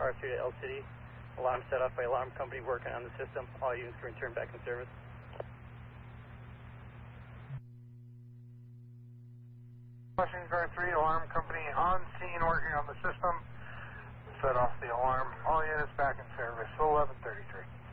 R3 to L City. Alarm set off by alarm company working on the system. All units can return back in service. Washington R3, alarm company on scene working on the system. Set off the alarm. All units back in service. 1133.